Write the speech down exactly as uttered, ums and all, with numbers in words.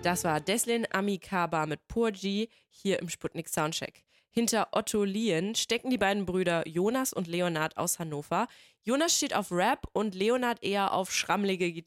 Das war Deslin Amikaba mit Poor G hier im Sputnik Soundcheck. Hinter Otto Lien stecken die beiden Brüder Jonas und Leonard aus Hannover. Jonas steht auf Rap und Leonard eher auf schrammelige